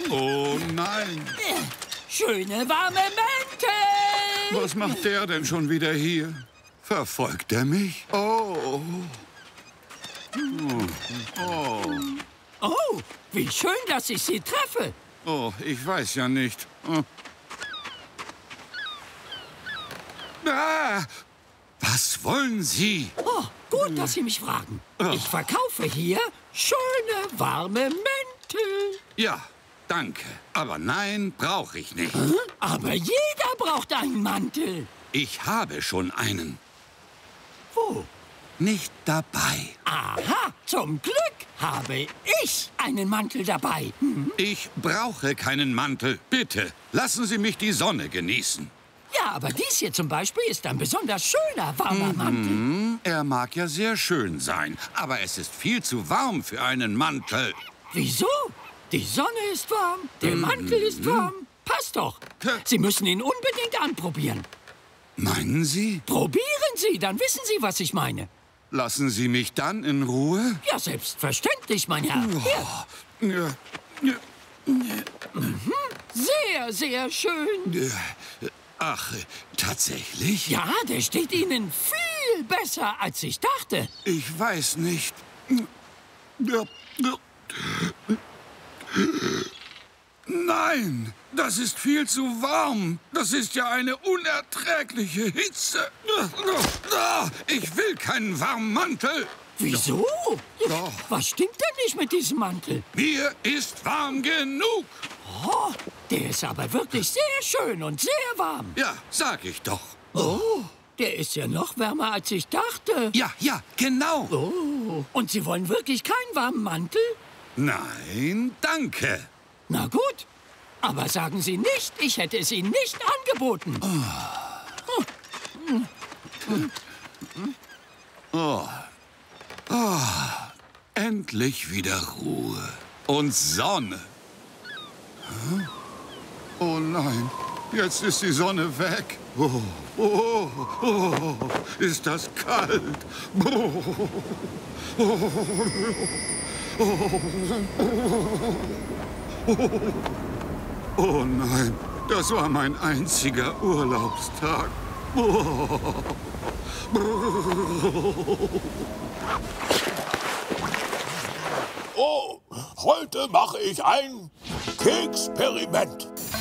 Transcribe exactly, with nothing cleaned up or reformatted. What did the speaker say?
Oh nein. Schöne warme Mäntel. Was macht der denn schon wieder hier? Verfolgt er mich? Oh. Oh. Oh, wie schön, dass ich Sie treffe. Oh, ich weiß ja nicht. Oh. Ah, was wollen Sie? Oh, gut, dass Sie mich fragen. Ich verkaufe hier schöne warme Mäntel. Ja, danke. Aber nein, brauche ich nicht. Hm? Aber jeder braucht einen Mantel. Ich habe schon einen. Wo? Nicht dabei. Aha, zum Glück habe ich einen Mantel dabei. Hm? Ich brauche keinen Mantel. Bitte, lassen Sie mich die Sonne genießen. Ja, aber dies hier zum Beispiel ist ein besonders schöner, warmer Mhm. Mantel. Er mag ja sehr schön sein, aber es ist viel zu warm für einen Mantel. Wieso? Die Sonne ist warm, der Mantel ist warm. Passt doch. Sie müssen ihn unbedingt anprobieren. Meinen Sie? Probieren Sie, dann wissen Sie, was ich meine. Lassen Sie mich dann in Ruhe? Ja, selbstverständlich, mein Herr. Hier. Ja, ja, Mhm. Sehr, sehr schön. ja. Ach, tatsächlich? Ja, der steht Ihnen viel besser, als ich dachte. Ich weiß nicht. Nein, das ist viel zu warm. Das ist ja eine unerträgliche Hitze. Ich will keinen warmen Mantel. Wieso? Doch. Was stimmt denn nicht mit diesem Mantel? Mir ist warm genug. Oh, der ist aber wirklich sehr schön und sehr warm. Ja, sag ich doch. Oh, der ist ja noch wärmer, als ich dachte. Ja, ja, genau. Oh, und Sie wollen wirklich keinen warmen Mantel? Nein, danke. Na gut, aber sagen Sie nicht, ich hätte es Ihnen nicht angeboten. Oh. Oh. Endlich wieder Ruhe und Sonne. Hm? Oh nein, jetzt ist die Sonne weg. Oh, oh, oh, ist das kalt. Oh, oh, oh, oh nein, das war mein einziger Urlaubstag. Oh. Oh, heute mache ich ein Keksperiment.